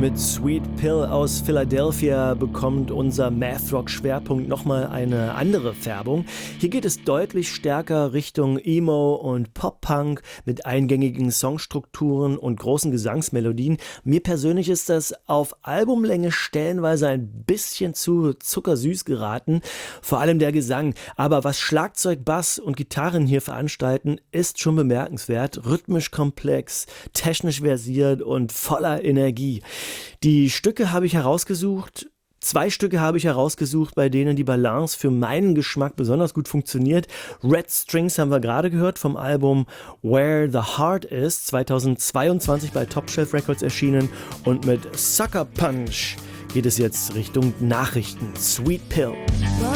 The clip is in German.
Mit Sweet Pill aus Philadelphia bekommt unser Math-Rock-Schwerpunkt nochmal eine andere Färbung. Hier geht es deutlich stärker Richtung Emo und Pop-Punk mit eingängigen Songstrukturen und großen Gesangsmelodien. Mir persönlich ist das auf Albumlänge stellenweise ein bisschen zu zuckersüß geraten, vor allem der Gesang. Aber was Schlagzeug, Bass und Gitarren hier veranstalten, ist schon bemerkenswert. Rhythmisch komplex, technisch versiert und voller Energie. Die Stücke habe ich herausgesucht. 2 Stücke habe ich herausgesucht, bei denen die Balance für meinen Geschmack besonders gut funktioniert. Red Strings haben wir gerade gehört vom Album Where the Heart Is, 2022 bei Top Shelf Records erschienen. Und mit Sucker Punch geht es jetzt Richtung Nachrichten. Sweet Pill.